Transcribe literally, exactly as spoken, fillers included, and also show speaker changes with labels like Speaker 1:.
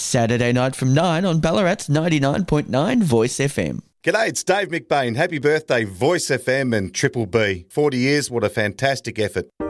Speaker 1: Saturday night from nine on Ballarat's ninety-nine point nine Voice F M.
Speaker 2: G'day, it's Dave McBain. Happy birthday, Voice F M and Triple B. forty years, what a fantastic effort.